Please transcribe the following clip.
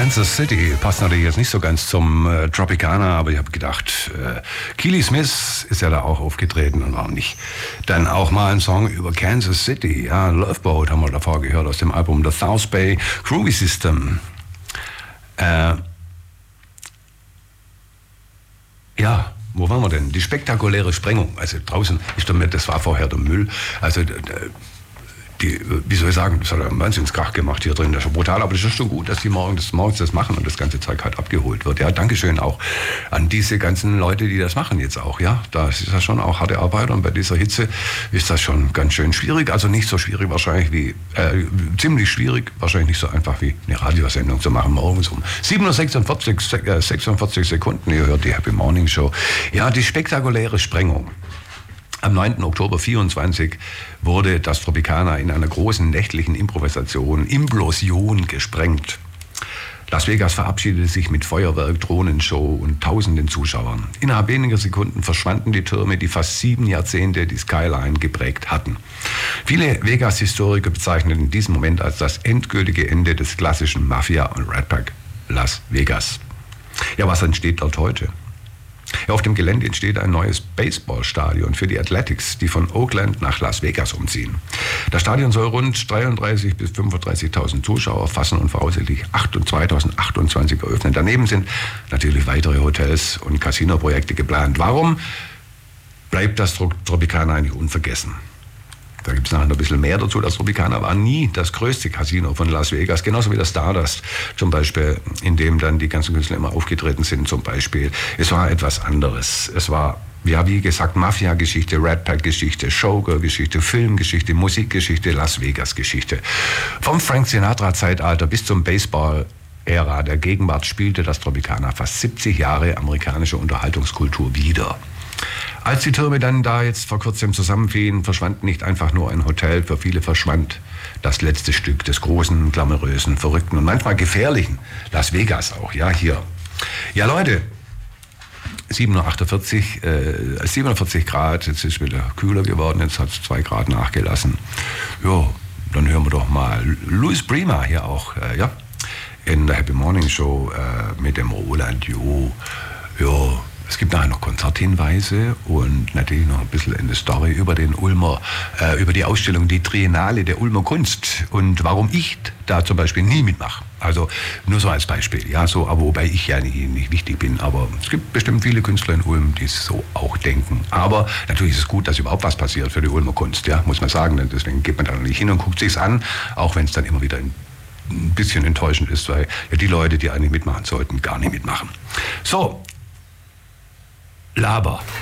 Kansas City passt natürlich jetzt nicht so ganz zum Tropicana, aber ich habe gedacht, Keely Smith ist ja da auch aufgetreten und warum nicht dann auch mal ein Song über Kansas City. Ja, Love Boat haben wir davor gehört aus dem Album The South Bay Groovy System. Ja, wo waren wir denn? Die spektakuläre Sprengung. Also draußen ist das war vorher der Müll. Also wie soll ich sagen, das hat einen Wahnsinnskrach gemacht hier drin. Das ist schon brutal, aber das ist schon gut, dass die morgens das machen und das ganze Zeug halt abgeholt wird. Ja, Dankeschön auch an diese ganzen Leute, die das machen jetzt auch. Ja, das ist ja schon auch harte Arbeit und bei dieser Hitze ist das schon ganz schön schwierig. Also nicht so schwierig wahrscheinlich wie, ziemlich schwierig, wahrscheinlich nicht so einfach wie eine Radiosendung zu machen morgens um 7:46 Sekunden. Ihr hört die Happy Morning Show. Ja, die spektakuläre Sprengung. Am 9. Oktober 24 wurde das Tropicana in einer großen nächtlichen Implosion gesprengt. Las Vegas verabschiedete sich mit Feuerwerk, Drohnenshow und tausenden Zuschauern. Innerhalb weniger Sekunden verschwanden die Türme, die fast 7 Jahrzehnte die Skyline geprägt hatten. Viele Vegas-Historiker bezeichneten diesen Moment als das endgültige Ende des klassischen Mafia- und Rat Pack Las Vegas. Ja, was entsteht dort heute? Ja, auf dem Gelände entsteht ein neues Baseballstadion für die Athletics, die von Oakland nach Las Vegas umziehen. Das Stadion soll rund 33.000 bis 35.000 Zuschauer fassen und voraussichtlich 2028 eröffnen. Daneben sind natürlich weitere Hotels und Casino-Projekte geplant. Warum bleibt das Tropicana eigentlich unvergessen? Da gibt es nachher noch ein bisschen mehr dazu. Das Tropicana war nie das größte Casino von Las Vegas, genauso wie das Stardust zum Beispiel, in dem dann die ganzen Künstler immer aufgetreten sind zum Beispiel. Es war etwas anderes. Es war, ja, wie gesagt, Mafia-Geschichte, Rat Pack-Geschichte, Showgirl-Geschichte, Filmgeschichte, Musikgeschichte, Las Vegas-Geschichte. Vom Frank Sinatra-Zeitalter bis zum Baseball-Ära der Gegenwart spielte das Tropicana fast 70 Jahre amerikanische Unterhaltungskultur wieder. Als die Türme dann da jetzt vor kurzem zusammenfielen, verschwand nicht einfach nur ein Hotel, für viele verschwand das letzte Stück des großen, glamourösen, verrückten und manchmal gefährlichen Las Vegas auch, ja, hier. Ja, Leute, 7:48 Uhr, 47 Grad, jetzt ist es wieder kühler geworden, jetzt hat es 2 Grad nachgelassen. Ja, dann hören wir doch mal Louis Prima hier auch, ja, in der Happy Morning Show mit dem Roland Jo. Ja, es gibt nachher noch Konzerthinweise und natürlich noch ein bisschen eine Story über den Ulmer, über die Ausstellung Die Triennale der Ulmer Kunst und warum ich da zum Beispiel nie mitmache. Also nur so als Beispiel, ja, so, aber wobei ich ja nicht wichtig bin, aber es gibt bestimmt viele Künstler in Ulm, die so auch denken. Aber natürlich ist es gut, dass überhaupt was passiert für die Ulmer Kunst, ja, muss man sagen, denn deswegen geht man da noch nicht hin und guckt sich's an, auch wenn es dann immer wieder ein bisschen enttäuschend ist, weil ja die Leute, die eigentlich mitmachen sollten, gar nicht mitmachen. So, Laber.